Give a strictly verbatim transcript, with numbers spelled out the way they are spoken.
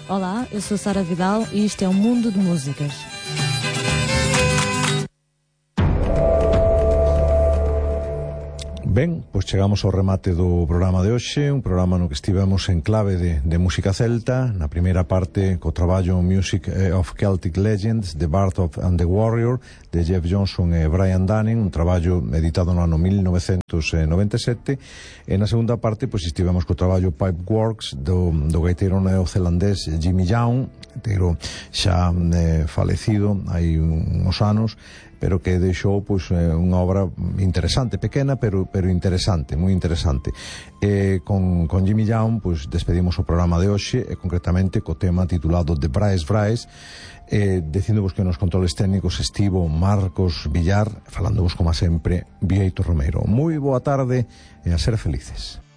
Olá, eu sou Sara Vidal e isto é um mundo de músicas. Ben, pois chegamos ao remate do programa de hoxe, un programa no que estivemos en clave de, de música celta, na primeira parte co traballo Music of Celtic Legends, The Bard of and the Warrior, de Jeff Johnson e Brian Dunning, un traballo editado no ano mil novecentos noventa e sete, e na segunda parte pois estivemos co traballo Pipeworks do, do gaiteiro neozelandés Jimmy Young, gaiteiro xa eh, falecido hai uns anos, pero que deixou pois unha obra interesante, pequena, pero pero interesante, moi interesante. E con, con Jimmy Young pois despedimos o programa de hoxe, e concretamente co tema titulado The Bryce Bryce, e dicindovos que nos controles técnicos estivo Marcos Villar, falándovos como sempre Vieito Romero. Moi boa tarde e a ser felices.